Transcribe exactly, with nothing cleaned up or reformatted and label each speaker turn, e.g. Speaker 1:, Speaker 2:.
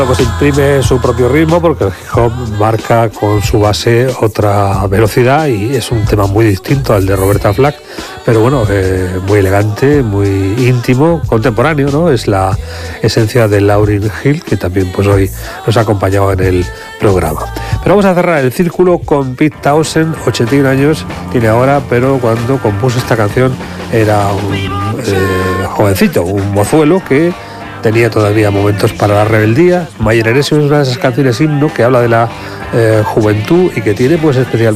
Speaker 1: Pues imprime su propio ritmo porque el hip hop marca con su base otra velocidad y es un tema muy distinto al de Roberta Flack, pero bueno, eh, muy elegante, muy íntimo, contemporáneo, ¿no? Es la esencia de Lauryn Hill, que también pues hoy nos ha acompañado en el programa. Pero vamos a cerrar el círculo con Pete Townshend, ochenta y un años tiene ahora, pero cuando compuso esta canción era un eh, jovencito, un mozuelo que tenía todavía momentos para la rebeldía. My Generation es una de esas canciones himno que habla de la eh, juventud y que tiene pues especialmente